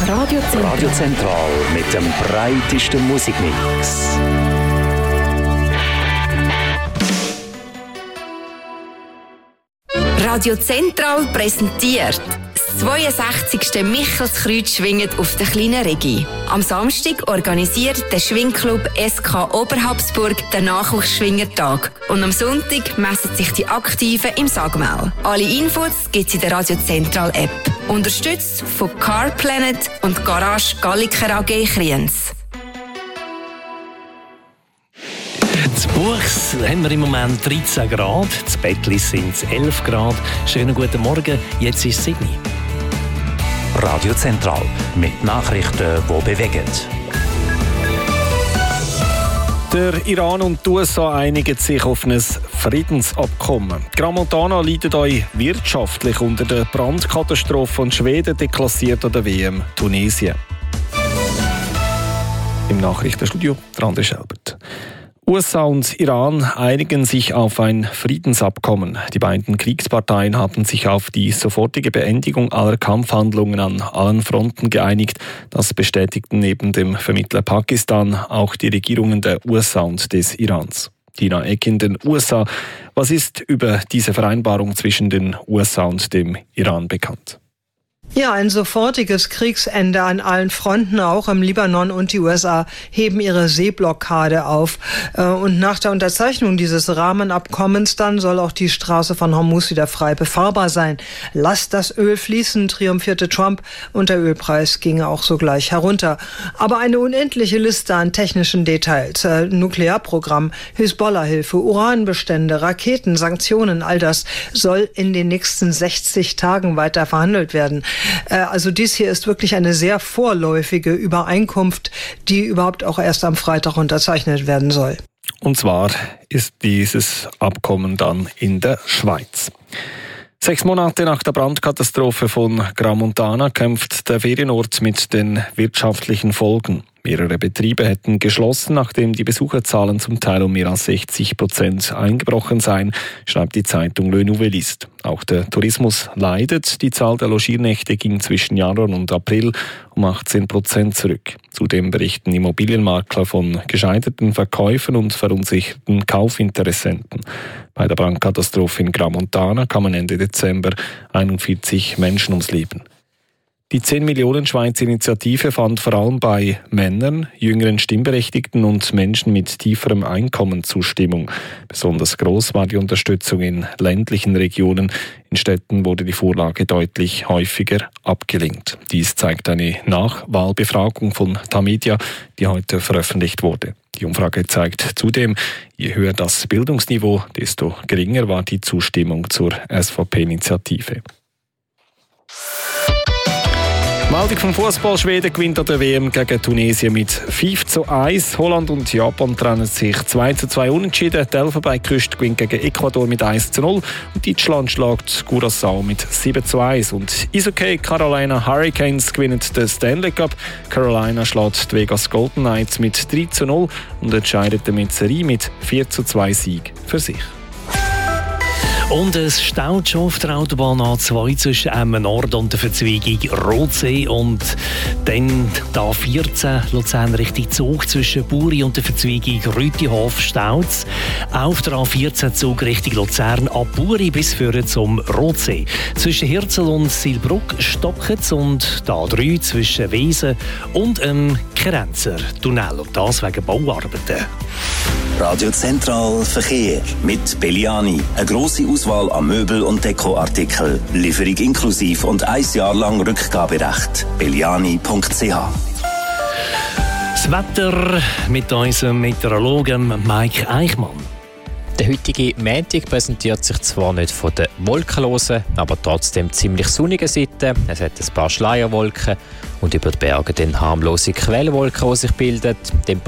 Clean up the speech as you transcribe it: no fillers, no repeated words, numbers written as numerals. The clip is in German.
Radio Zentral. Radio Zentral mit dem breitesten Musikmix. Radio Zentral präsentiert das 62. Michels Kreuzschwingen auf der kleinen Regi. Am Samstag organisiert der Schwingclub SK Oberhabsburg den Nachwuchsschwingertag. Und am Sonntag messen sich die Aktiven im Sagmel. Alle Infos gibt es in der Radio Zentral App. Unterstützt von Car Planet und Garage Galliker AG Kriens. In Buchs haben wir im Moment 13 Grad, in Bettlis sind es 11 Grad. Schönen guten Morgen, jetzt ist Sydney. Radio Zentral mit Nachrichten, die bewegen. Der Iran und die USA einigen sich auf ein Friedensabkommen. Gramontana leidet euch wirtschaftlich unter der Brandkatastrophe und Schweden deklassiert an der WM Tunesien. Im Nachrichtenstudio André Schelbert. USA und Iran einigen sich auf ein Friedensabkommen. Die beiden Kriegsparteien haben sich auf die sofortige Beendigung aller Kampfhandlungen an allen Fronten geeinigt. Das bestätigten neben dem Vermittler Pakistan auch die Regierungen der USA und des Irans. Tina Eck in den USA. Was ist über diese Vereinbarung zwischen den USA und dem Iran bekannt? Ja, ein sofortiges Kriegsende an allen Fronten, auch im Libanon, und die USA heben ihre Seeblockade auf. Und nach der Unterzeichnung dieses Rahmenabkommens dann soll auch die Straße von Hormuz wieder frei befahrbar sein. Lasst das Öl fließen, triumphierte Trump, und der Ölpreis ginge auch sogleich herunter. Aber eine unendliche Liste an technischen Details, Nuklearprogramm, Hisbollah-Hilfe, Uranbestände, Raketen, Sanktionen, all das soll in den nächsten 60 Tagen weiter verhandelt werden. Also dies hier ist wirklich eine sehr vorläufige Übereinkunft, die überhaupt auch erst am Freitag unterzeichnet werden soll. Und zwar ist dieses Abkommen dann in der Schweiz. 6 Monate nach der Brandkatastrophe von Gramontana kämpft der Ferienort mit den wirtschaftlichen Folgen. Mehrere Betriebe hätten geschlossen, nachdem die Besucherzahlen zum Teil um mehr als 60% eingebrochen seien, schreibt die Zeitung Le Nouvelliste. Auch der Tourismus leidet. Die Zahl der Logiernächte ging zwischen Januar und April um 18% zurück. Zudem berichten Immobilienmakler von gescheiterten Verkäufen und verunsicherten Kaufinteressenten. Bei der Brandkatastrophe in Gramontana kamen Ende Dezember 41 Menschen ums Leben. Die 10 Millionen Schweiz Initiative fand vor allem bei Männern, jüngeren Stimmberechtigten und Menschen mit tieferem Einkommen Zustimmung. Besonders groß war die Unterstützung in ländlichen Regionen. In Städten wurde die Vorlage deutlich häufiger abgelehnt. Dies zeigt eine Nachwahlbefragung von Tamedia, die heute veröffentlicht wurde. Die Umfrage zeigt zudem, je höher das Bildungsniveau, desto geringer war die Zustimmung zur SVP-Initiative. Meldung vom Fußball: Schweden gewinnt an der WM gegen Tunesien mit 5:1. Holland und Japan trennen sich 2:2 unentschieden. Die Elfenbeinküste gewinnt gegen Ecuador mit 1:0. Und Deutschland schlägt Curaçao mit 7:1. Und Eishockey: Carolina Hurricanes gewinnen den Stanley Cup. Carolina schlägt die Vegas Golden Knights mit 3:0 und entscheidet damit die Serie mit 4:2 Sieg für sich. Und es staut schon auf der Autobahn A2 zwischen Emmen Nord und der Verzweigung Rotsee. Und dann die A14 Luzern Richtung Zug zwischen Buri und der Verzweigung Rütihof staut es. Auf der A14 Zug Richtung Luzern ab Buri bis führen zum Rotsee. Zwischen Hirzel und Silbruck stockt es, und die A3 zwischen Wesen und dem Kerenzer Tunnel. Und das wegen Bauarbeiten. Radio Zentral Verkehr mit Belliani. Eine grosse Auswahl an Möbel- und Dekoartikeln. Lieferung inklusiv und 1 Jahr lang Rückgaberecht. Belliani.ch. Das Wetter mit unserem Meteorologen Mike Eichmann. Der heutige Montag präsentiert sich zwar nicht von der wolkenlosen, aber trotzdem ziemlich sonnigen Seite. Es hat ein paar Schleierwolken und über die Berge dann harmlose Quellwolken, die sich bilden.